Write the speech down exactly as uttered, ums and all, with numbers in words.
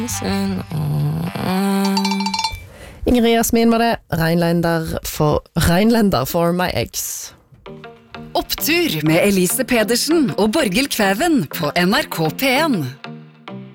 Ingrid Jasmin var det, Rheinländer for, Rheinländer for my eggs. Opptur med Elise Pedersen og Borghild Kvæven på N R K P en.